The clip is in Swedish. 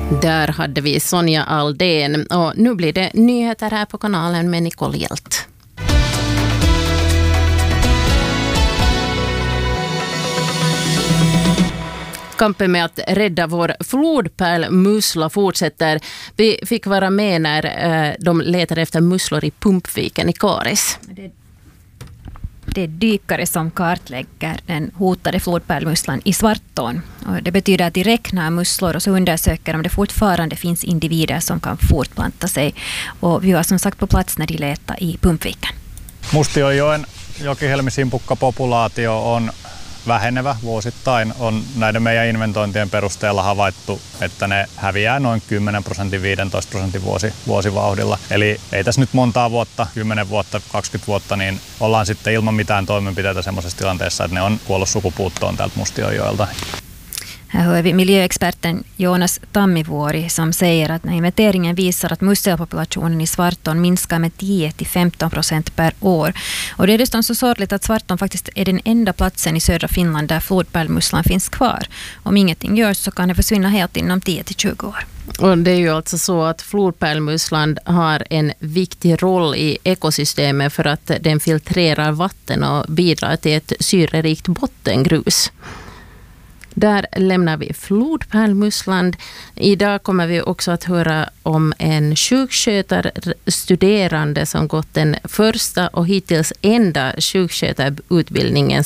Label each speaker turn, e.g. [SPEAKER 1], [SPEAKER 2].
[SPEAKER 1] Där hade vi Sonja Aldén och nu blir det nyheter här på kanalen med Nicole Hjelt. Kampen med att rädda vår flodpärlmussla fortsätter. Vi fick vara med när de letade efter musslor i Pumpviken i Karis.
[SPEAKER 2] Det är dykare som kartlägger den hotade flodpärlmusslan i Svartån. Och det betyder att de räknar musslor och så undersöker om det fortfarande finns individer som kan fortplanta sig. Och vi var som sagt på plats när de letade i Pumpviken.
[SPEAKER 3] Mustiojoen jokihelmisimpukka-populaatio on vähenevä vuosittain. On näiden meidän inventointien perusteella havaittu, että ne häviää noin 10%-15% vuosivauhdilla. Eli ei tässä nyt montaa vuotta, 10 vuotta, 20 vuotta, niin ollaan sitten ilman mitään toimenpiteitä semmoisessa tilanteessa, että ne on kuollut sukupuuttoon täältä Mustiojoelta.
[SPEAKER 2] Här hör vi miljöexperten Jonas Tammivuori som säger att inventeringen visar att musselpopulationen i Svartån minskar med 10-15% per år. Och det är dessutom så sorgligt att Svartån faktiskt är den enda platsen i södra Finland där flodpärlmusslan finns kvar. Om ingenting görs så kan det försvinna helt inom 10-20 år.
[SPEAKER 1] Och det är ju alltså så att flodpärlmusslan har en viktig roll i ekosystemet för att den filtrerar vatten och bidrar till ett syrerikt bottengrus. Där lämnar vi flodpärlmusslan. Idag kommer vi också att höra om en sjukskötarstuderande som gått den första och hittills enda sjukskötarutbildningen